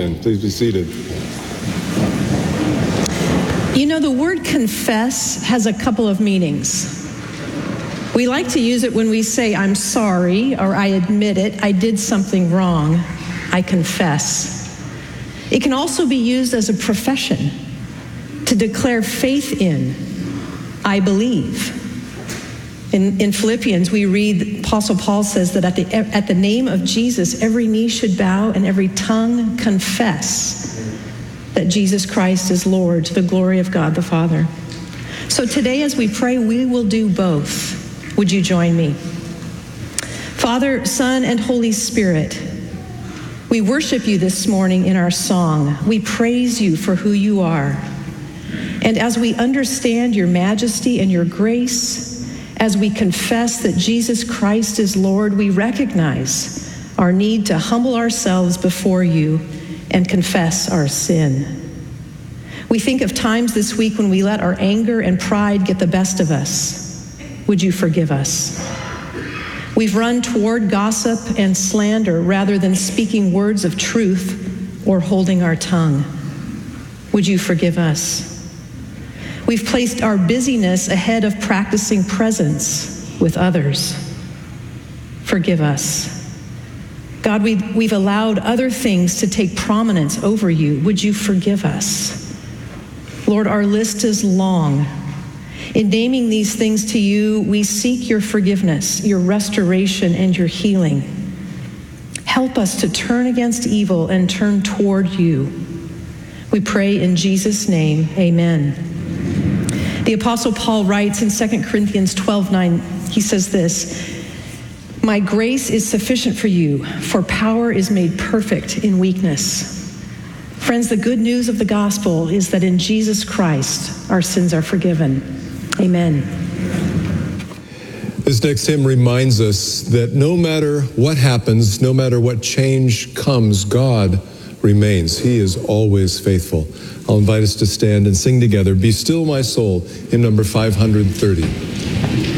again. Please be seated. You know, the word confess has a couple of meanings. We like to use it when we say, I'm sorry, or I admit it, I did something wrong, I confess. It can also be used as a profession, to declare faith in, I believe. In Philippians, we read, Apostle Paul says that at the name of Jesus, every knee should bow and every tongue confess that Jesus Christ is Lord, to the glory of God the Father. So today as we pray, we will do both. Would you join me? Father, Son, and Holy Spirit, we worship you this morning in our song. We praise you for who you are. And as we understand your majesty and your grace, as we confess that Jesus Christ is Lord, we recognize our need to humble ourselves before you and confess our sin. We think of times this week when we let our anger and pride get the best of us. Would you forgive us? We've run toward gossip and slander rather than speaking words of truth or holding our tongue. Would you forgive us? We've placed our busyness ahead of practicing presence with others. Forgive us. God, we've allowed other things to take prominence over you. Would you forgive us? Lord, our list is long. In naming these things to you, we seek your forgiveness, your restoration, and your healing. Help us to turn against evil and turn toward you. We pray in Jesus' name, amen. The Apostle Paul writes in 2 Corinthians 12:9, he says this, my grace is sufficient for you, for power is made perfect in weakness. Friends, the good news of the gospel is that in Jesus Christ, our sins are forgiven. Amen. This next hymn reminds us that no matter what happens, no matter what change comes, God remains. He is always faithful. I'll invite us to stand and sing together, Be Still My Soul, hymn number 530.